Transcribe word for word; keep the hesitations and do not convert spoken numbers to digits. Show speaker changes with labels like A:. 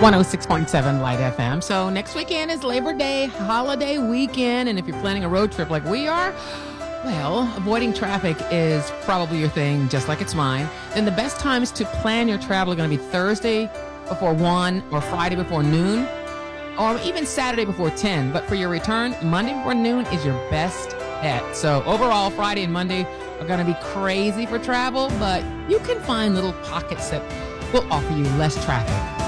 A: one oh six point seven Light F M. So next weekend is Labor Day holiday weekend, and if you're planning a road trip like we are, well, avoiding traffic is probably your thing, just like it's mine. Then the best times to plan your travel are going to be Thursday before one or Friday before noon, or even Saturday before ten. But for your return, Monday before noon is your best bet. So overall, Friday and Monday are going to be crazy for travel, but you can find little pockets that will offer you less traffic.